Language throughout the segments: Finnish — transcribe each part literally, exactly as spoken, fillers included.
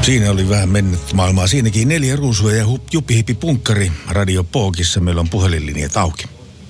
Siinä oli vähän mennyt maailmaa. Siinäkin Neljä Ruusua ja Jupi Hipi Punkkari Radio Pookissa. Meillä on puhelinlinjat auki.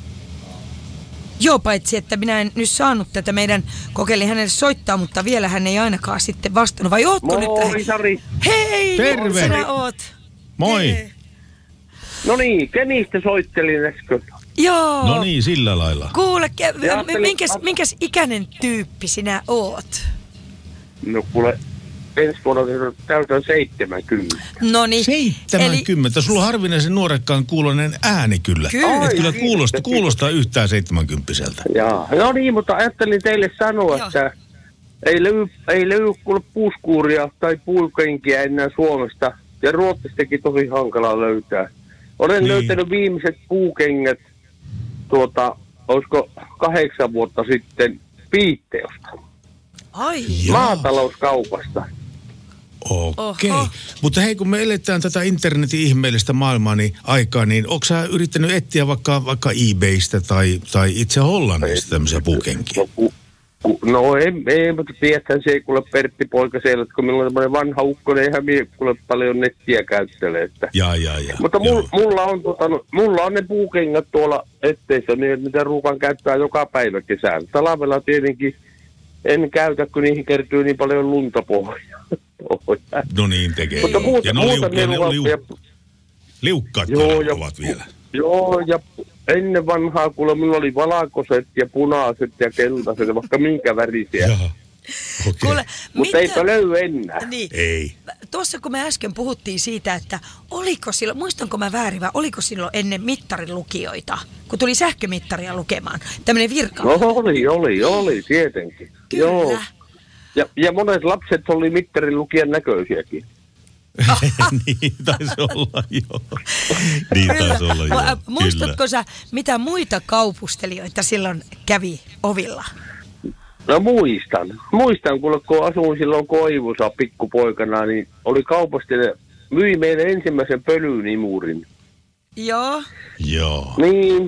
Joo, paitsi että minä en nyt saanut tätä meidän, kokeilin hänelle soittaa, mutta vielä hän ei ainakaan sitten vastannut. Vai ootko nyt? Moi, Sari. Hei, terve. Sinä oot. Moi. Hei. No niin, kenistä soittelin äsken? Joo. No niin, sillä lailla. Kuule, ke- Ajattelin- minkäs, minkäs ikäinen tyyppi sinä oot? No kuule, ensi vuonna täytän seitsemänkymmentä. Noniin. seitsemänkymmentä. Eli... Sulla on harvinaisen nuorekkaan kuulonen ääni kyllä. Kyllä. Et kyllä Ai, kuulostaa, kiitos, kuulostaa yhtään seitsemänkymppiseltä. Jaa, no niin, mutta ajattelin teille sanoa, Joo. että ei löydy, ei löydy kuule puuskuuria tai puukenkiä enää Suomesta. Ja Ruotsistakin tosi hankala löytää. Olen Niin. löytänyt viimeiset puukengät, tuota, olisiko kahdeksan vuotta sitten Piitteosta. Ai. Joo. Maatalouskaupasta. Okei. Oho. Mutta hei, kun me eletään tätä internetin ihmeellistä maailmaa niin aikaa, niin onko sä yrittänyt etsiä vaikka, vaikka eBaystä tai, tai itse Hollannista tämmöisiä puukenkiä? No, ku, ku, no ei, ei, mutta tiedäthän se ei kuule Pertti poika siellä, että kun minulla on tämmöinen vanha ukko, niin eihän minä kuule paljon nettiä käyttele. Että. Jaa, jaa, jaa. Mutta mul, Joo. mulla, on, tota, no, mulla on ne puukengät tuolla etteissä, niin, mitä ruukan käyttää joka päivä kesään. Talvella tietenkin en käytä, kun niihin kertyy niin paljon lunta pohjaan. No niin tekee. Mutta muuta, ja ne on muuta liuk- ja ne on liuk- ja, liukkaat Joo, joo, ja- ovat vielä. joo, ja ennen vanhaa, kuule, minulla oli valkoiset ja punaiset ja keltaiset ja vaikka minkä värisiä. Jaha. Okei. Kuule, Mutta eipä löydy enää. Niin. Ei. Tuossa kun me äsken puhuttiin siitä, että oliko silloin, muistanko mä väärin vai oliko silloin ennen mittarin lukijoita, kun tuli sähkömittaria lukemaan, tämmöinen virka. No oli, oli, oli, tietenkin. Kyllä. Joo. Ja, ja monet lapset oli mittarin lukijan näköisiäkin. Niin taisi olla, joo. Niin taisi olla, joo. Ä, Muistatko Kyllä. sä, mitä muita kaupustelijoita silloin kävi ovilla? No muistan. Muistan, kuule, kun asuin silloin Koivussa pikkupoikana, niin oli kaupastelija, myi meille ensimmäisen pölynimurin. Joo. Joo. Niin,